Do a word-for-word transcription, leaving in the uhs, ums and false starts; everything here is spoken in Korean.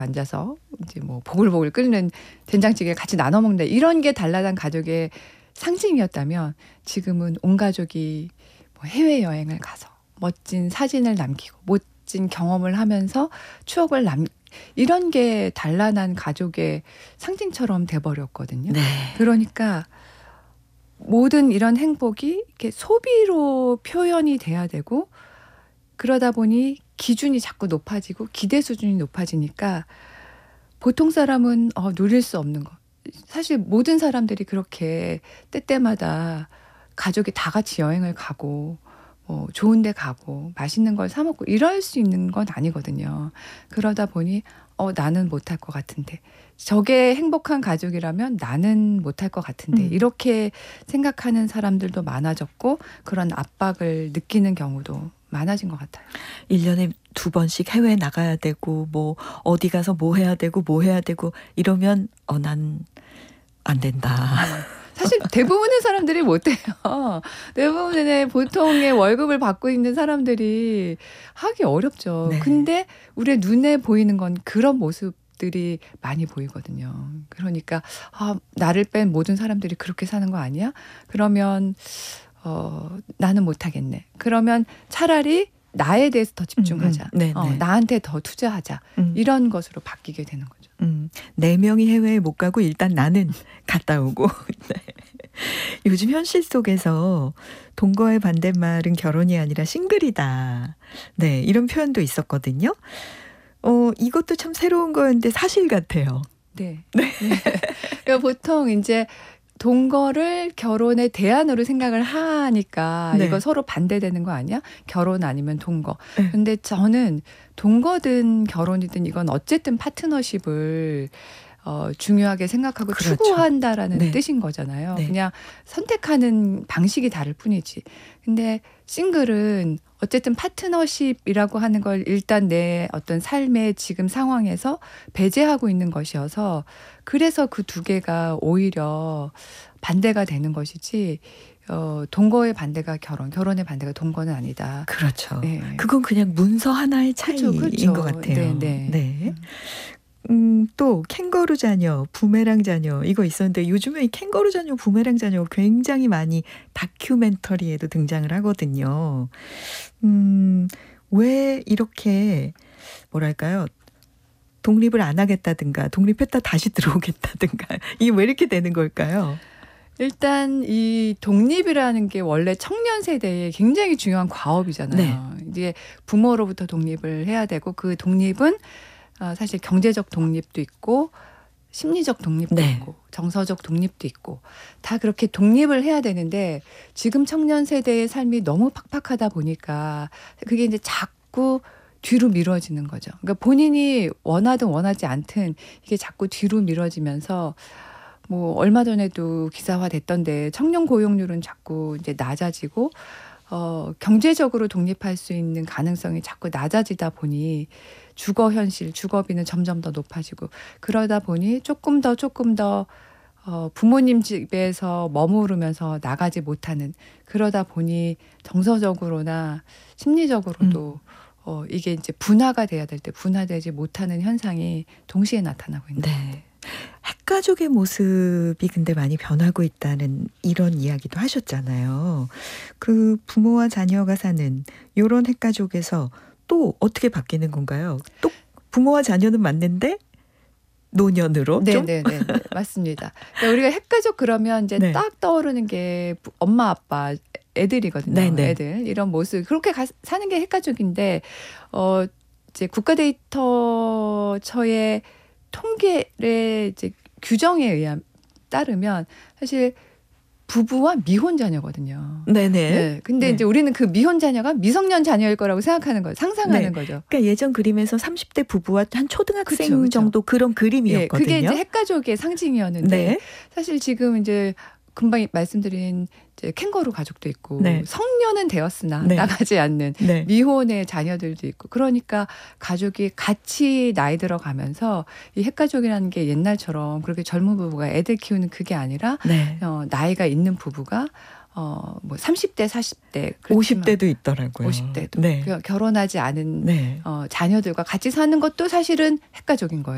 앉아서 이제 뭐 보글보글 끓는 된장찌개 같이 나눠 먹는다. 이런 게 단란한 가족의 상징이었다면 지금은 온 가족이 뭐 해외여행을 가서 멋진 사진을 남기고 멋진 경험을 하면서 추억을 남 이런 게 단란한 가족의 상징처럼 돼버렸거든요. 네. 그러니까 모든 이런 행복이 이렇게 소비로 표현이 돼야 되고 그러다 보니 기준이 자꾸 높아지고 기대 수준이 높아지니까 보통 사람은 어, 누릴 수 없는 거. 사실 모든 사람들이 그렇게 때때마다 가족이 다 같이 여행을 가고 뭐 좋은 데 가고 맛있는 걸 사 먹고 이럴 수 있는 건 아니거든요. 그러다 보니 어, 나는 못할 것 같은데 저게 행복한 가족이라면 나는 못할 것 같은데 음. 이렇게 생각하는 사람들도 많아졌고 그런 압박을 느끼는 경우도 많아진 것 같아요. 일 년에 두 번씩 해외에 나가야 되고 뭐 어디 가서 뭐 해야 되고 뭐 해야 되고 이러면 어, 난 안 된다. 사실 대부분의 사람들이 못해요. 대부분의 보통의 월급을 받고 있는 사람들이 하기 어렵죠. 네. 근데 우리의 눈에 보이는 건 그런 모습들이 많이 보이거든요. 그러니까 아, 나를 뺀 모든 사람들이 그렇게 사는 거 아니야? 그러면 어, 나는 못하겠네. 그러면 차라리 나에 대해서 더 집중하자. 음, 음. 네, 어, 네. 나한테 더 투자하자. 음. 이런 것으로 바뀌게 되는 거죠. 음, 네 명이 해외에 못 가고 일단 나는 갔다 오고. 네. 요즘 현실 속에서 동거의 반대말은 결혼이 아니라 싱글이다. 네, 이런 표현도 있었거든요. 어, 이것도 참 새로운 거였는데 사실 같아요. 네. 네. 그러니까 보통 이제 동거를 결혼의 대안으로 생각을 하니까 네. 이거 서로 반대되는 거 아니야? 결혼 아니면 동거. 네. 근데 저는 동거든 결혼이든 이건 어쨌든 파트너십을 어, 중요하게 생각하고 그렇죠. 추구한다라는 네. 뜻인 거잖아요. 네. 그냥 선택하는 방식이 다를 뿐이지. 근데 싱글은 어쨌든 파트너십이라고 하는 걸 일단 내 어떤 삶의 지금 상황에서 배제하고 있는 것이어서 그래서 그 두 개가 오히려 반대가 되는 것이지 어, 동거의 반대가 결혼, 결혼의 반대가 동거는 아니다. 그렇죠. 네. 그건 그냥 문서 하나의 차이인 그렇죠, 그렇죠. 것 같아요. 네, 네. 네. 음, 또 캥거루 자녀, 부메랑 자녀 이거 있었는데 요즘에 이 캥거루 자녀, 부메랑 자녀 굉장히 많이 다큐멘터리에도 등장을 하거든요. 음, 왜 이렇게 뭐랄까요? 독립을 안 하겠다든가 독립했다 다시 들어오겠다든가 이게 왜 이렇게 되는 걸까요? 일단 이 독립이라는 게 원래 청년 세대에 굉장히 중요한 과업이잖아요. 네. 이제 부모로부터 독립을 해야 되고 그 독립은 어, 사실 경제적 독립도 있고 심리적 독립도 네. 있고 정서적 독립도 있고 다 그렇게 독립을 해야 되는데 지금 청년 세대의 삶이 너무 팍팍하다 보니까 그게 이제 자꾸 뒤로 미뤄지는 거죠. 그러니까 본인이 원하든 원하지 않든 이게 자꾸 뒤로 미뤄지면서 뭐 얼마 전에도 기사화 됐던데 청년 고용률은 자꾸 이제 낮아지고 어, 경제적으로 독립할 수 있는 가능성이 자꾸 낮아지다 보니 주거 현실, 주거비는 점점 더 높아지고 그러다 보니 조금 더 조금 더 어, 부모님 집에서 머무르면서 나가지 못하는 그러다 보니 정서적으로나 심리적으로도 음. 어, 이게 이제 분화가 돼야 될 때 분화되지 못하는 현상이 동시에 나타나고 있는 네. 거예요. 핵가족의 모습이 근데 많이 변하고 있다는 이런 이야기도 하셨잖아요. 그 부모와 자녀가 사는 이런 핵가족에서 또 어떻게 바뀌는 건가요? 또 부모와 자녀는 맞는데 노년으로 네, 좀? 네, 네, 네. 맞습니다. 그러니까 우리가 핵가족 그러면 이제 네. 딱 떠오르는 게 엄마, 아빠, 애들이거든요. 네, 네. 애들 이런 모습 그렇게 가, 사는 게 핵가족인데 어 이제 국가데이터처의 통계의 이제 규정에 의한 따르면 사실 부부와 미혼 자녀거든요. 네네. 네. 근데 네. 이제 우리는 그 미혼 자녀가 미성년 자녀일 거라고 생각하는 거예요. 상상하는 네. 거죠. 그러니까 예전 그림에서 삼십 대 부부와 한 초등학생 그쵸, 그쵸. 정도 그런 그림이었거든요. 예, 그게 이제 핵가족의 상징이었는데 네. 사실 지금 이제 금방 말씀드린 이제 캥거루 가족도 있고 네. 성년은 되었으나 네. 나가지 않는 네. 미혼의 자녀들도 있고 그러니까 가족이 같이 나이 들어가면서 이 핵가족이라는 게 옛날처럼 그렇게 젊은 부부가 애들 키우는 그게 아니라 네. 어, 나이가 있는 부부가 어, 뭐 삼십 대, 사십 대, 오십 대도 있더라고요. 오십 대도 네. 결혼하지 않은 네. 어, 자녀들과 같이 사는 것도 사실은 핵가족인 거예요.